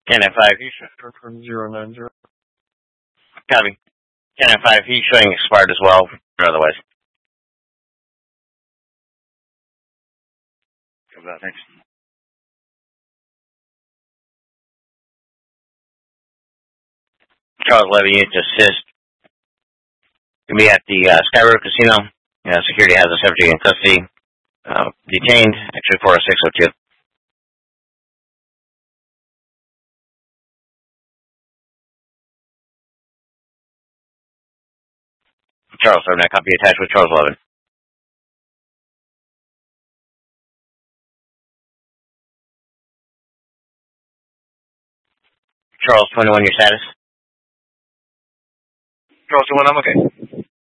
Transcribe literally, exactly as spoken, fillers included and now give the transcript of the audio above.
Can F five. From zero nine zero. Copy. Can F five, he's showing expired as well, or otherwise. Copy that, thanks. Charles Levy, you to assist. You'll be at the uh, Sky Road Casino. Uh, security has a subject in custody. Uh, detained, actually four oh six oh two. Charles, sorry, that copy attached with Charles Levin. Charles, twenty-one, your status? Charles, twenty-one, I'm okay.